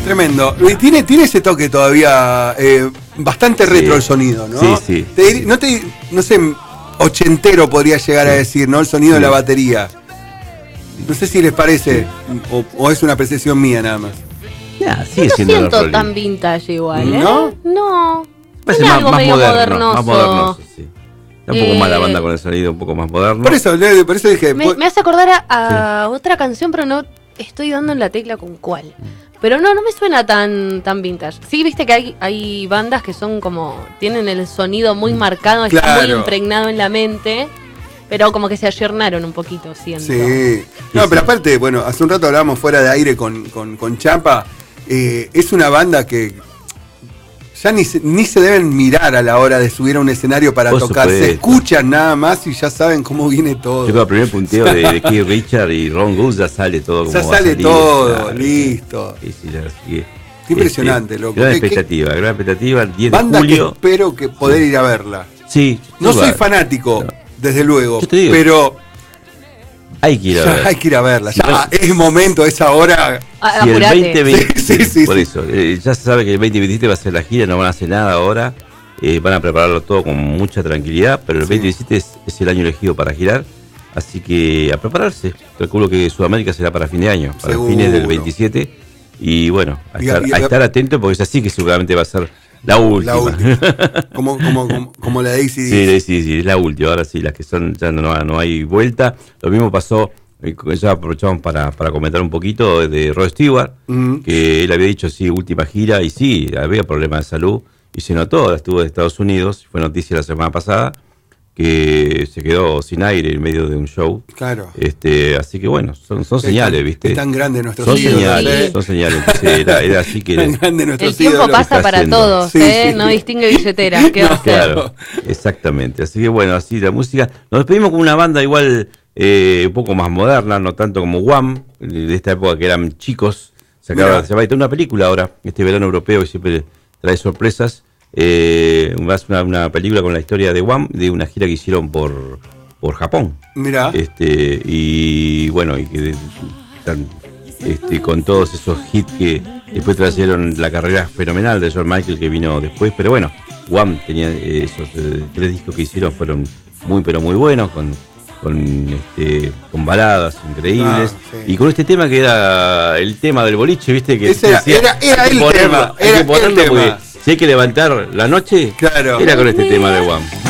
Tremendo. Tiene ese toque todavía bastante retro el sonido, ¿no? Sí. No sé, ochentero podría llegar a decir, ¿no? El sonido de la batería. No sé si les parece, o es una apreciación mía nada más. No siento tan vintage igual, ¿eh? ¿No? Parece Tiene más algo medio moderno, modernoso. más modernoso, sí. Está un poco más la banda con el sonido un poco más moderno. Por eso dije... Me hace acordar a otra canción, pero no estoy dando en la tecla con cuál. Pero no me suena tan vintage. Sí, viste que hay bandas que son como... Tienen el sonido muy marcado, está muy impregnado en la mente, pero como que se ayornaron un poquito, siento. Sí. No, pero aparte, bueno, hace un rato hablábamos fuera de aire con Chapa. Es una banda que ya ni se deben mirar a la hora de subir a un escenario para tocar. Se escuchan nada más y ya saben cómo viene todo. Yo creo que el primer punteo de Keith Richards y Ron Wood ya sale todo como ya va sale a salir, todo, claro, listo. Qué impresionante, loco. Gran expectativa, el 10 de banda julio. Que espero que poder ir a verla. Sí. No soy fanático, desde luego, yo te digo, pero... Hay que ir a verla. Hay que ir a verla. Ya es momento, es ahora. Si el 2020, sí. Por eso, ya se sabe que el 2027 va a ser la gira, no van a hacer nada ahora. Van a prepararlo todo con mucha tranquilidad, pero el 2017 es el año elegido para girar. Así que a prepararse. Calculo que Sudamérica será para fin de año, para fines del 27. Y bueno, a estar atento porque es así que seguramente va a ser la última. Como la de AC/DC. Sí, es la última. Ahora sí, las que son ya no hay vuelta. Lo mismo pasó, ya aprovechamos para comentar un poquito de Rod Stewart, que él había dicho última gira, y sí, había problemas de salud, y se notó, estuvo en Estados Unidos, fue noticia la semana pasada, que se quedó sin aire en medio de un show. Claro. Así que bueno, son señales, ¿viste? Es tan grande nuestros son ídolos. Son señales. Entonces era así que... Tan grande nuestros el tiempo ídolos. pasa para todos, no distingue billetera. ¿Qué va a hacer? Claro, exactamente. Así que bueno, así la música. Nos despedimos con una banda igual un poco más moderna, no tanto como Wham, de esta época que eran chicos. Se va a editar una película ahora, este verano europeo, que siempre trae sorpresas. Una película con la historia de Wham, de una gira que hicieron por Japón. Mirá. Y bueno, y que están con todos esos hits que después trajeron la carrera fenomenal de George Michael que vino después, pero bueno, Wham tenía esos 3 discos que hicieron, fueron muy pero muy buenos, con baladas increíbles, y con este tema que era el tema del boliche, viste, que era el tema, hay que ponerlo porque si hay que levantar la noche, era con este tema de Wham.